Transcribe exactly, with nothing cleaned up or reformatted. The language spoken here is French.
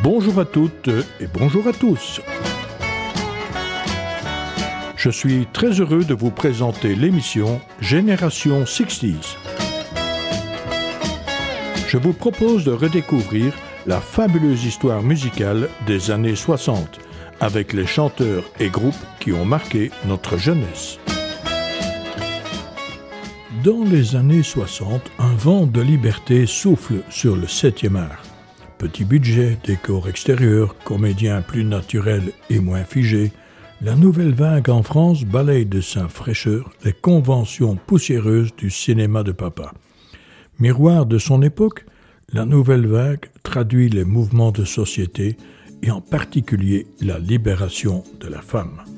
Bonjour à toutes et bonjour à tous. Je suis très heureux de vous présenter l'émission Génération soixante. Je vous propose de redécouvrir la fabuleuse histoire musicale des années soixante, avec les chanteurs et groupes qui ont marqué notre jeunesse. Dans les années soixante, un vent de liberté souffle sur le septième art. Petit budget, décor extérieur, comédiens plus naturels et moins figés, la nouvelle vague en France balaye de sa fraîcheur les conventions poussiéreuses du cinéma de papa. Miroir de son époque, la nouvelle vague traduit les mouvements de société et en particulier la libération de la femme.